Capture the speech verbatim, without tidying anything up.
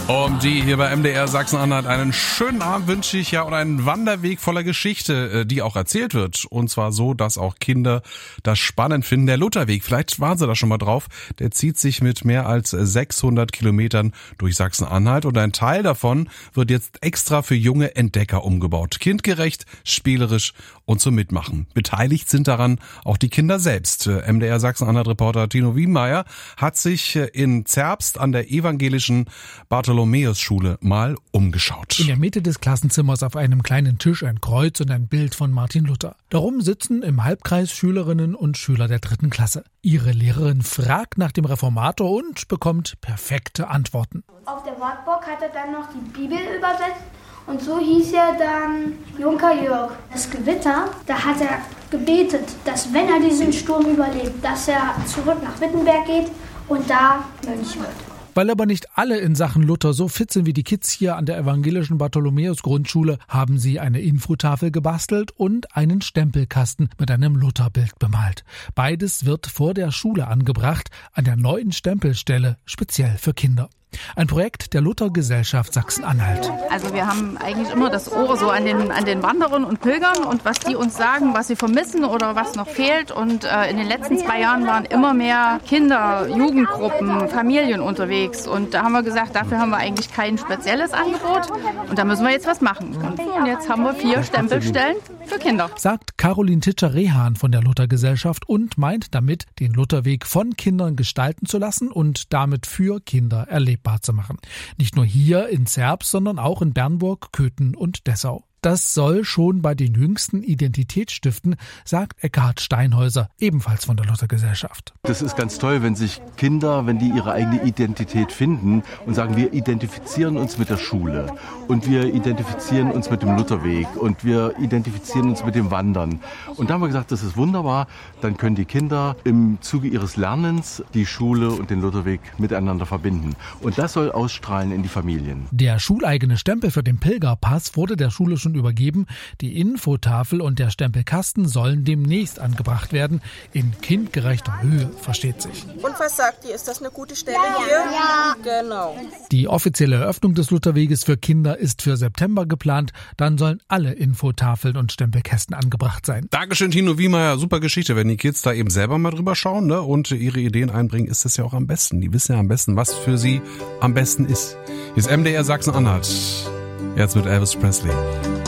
Um die hier bei M D R Sachsen-Anhalt einen schönen Abend wünsche ich ja und einen Wanderweg voller Geschichte, die auch erzählt wird. Und zwar so, dass auch Kinder das spannend finden. Der Lutherweg, vielleicht waren Sie da schon mal drauf, der zieht sich mit mehr als sechshundert Kilometern durch Sachsen-Anhalt und ein Teil davon wird jetzt extra für junge Entdecker umgebaut. Kindgerecht, spielerisch und zum Mitmachen. Beteiligt sind daran auch die Kinder selbst. M D R Sachsen-Anhalt-Reporter Tino Wiemeyer hat sich in Zerbst an der evangelischen Bartholomäus-Schule mal umgeschaut. In der Mitte des Klassenzimmers auf einem kleinen Tisch ein Kreuz und ein Bild von Martin Luther. Darum sitzen im Halbkreis Schülerinnen und Schüler der dritten Klasse. Ihre Lehrerin fragt nach dem Reformator und bekommt perfekte Antworten. Auf der Wartburg hat er dann noch die Bibel übersetzt und so hieß er dann Junker Jörg. Das Gewitter, da hat er gebetet, dass wenn er diesen Sturm überlebt, dass er zurück nach Wittenberg geht und da Mönch wird. Weil aber nicht alle in Sachen Luther so fit sind wie die Kids hier an der evangelischen Bartholomäus-Grundschule, haben sie eine Infotafel gebastelt und einen Stempelkasten mit einem Lutherbild bemalt. Beides wird vor der Schule angebracht, an der neuen Stempelstelle, speziell für Kinder. Ein Projekt der Luthergesellschaft Sachsen-Anhalt. Also wir haben eigentlich immer das Ohr so an den, an den Wanderern und Pilgern und was die uns sagen, was sie vermissen oder was noch fehlt. Und äh, in den letzten zwei Jahren waren immer mehr Kinder, Jugendgruppen, Familien unterwegs. Und da haben wir gesagt, dafür haben wir eigentlich kein spezielles Angebot. Und da müssen wir jetzt was machen. Und, und jetzt haben wir vier Stempelstellen für Kinder. Sagt Caroline Titscher-Rehan von der Luthergesellschaft und meint damit, den Lutherweg von Kindern gestalten zu lassen und damit für Kinder erlebbar zu machen. Nicht nur hier in Zerbst, sondern auch in Bernburg, Köthen und Dessau. Das soll schon bei den Jüngsten Identität stiften, sagt Eckhard Steinhäuser, ebenfalls von der Luthergesellschaft. Das ist ganz toll, wenn sich Kinder, wenn die ihre eigene Identität finden und sagen, wir identifizieren uns mit der Schule und wir identifizieren uns mit dem Lutherweg und wir identifizieren uns mit dem Wandern. Und da haben wir gesagt, das ist wunderbar, dann können die Kinder im Zuge ihres Lernens die Schule und den Lutherweg miteinander verbinden. Und das soll ausstrahlen in die Familien. Der schuleigene Stempel für den Pilgerpass wurde der Schule schon übergeben. Die Infotafel und der Stempelkasten sollen demnächst angebracht werden. In kindgerechter Höhe, versteht sich. Und was sagt ihr? Ist das eine gute Stelle hier? Ja. Genau. Die offizielle Eröffnung des Lutherweges für Kinder ist für September geplant. Dann sollen alle Infotafeln und Stempelkästen angebracht sein. Dankeschön, Tino Wiemeyer. Super Geschichte. Wenn die Kids da eben selber mal drüber schauen, ne, und ihre Ideen einbringen, ist das ja auch am besten. Die wissen ja am besten, was für sie am besten ist. Hier ist M D R Sachsen-Anhalt. Jetzt mit Elvis Presley.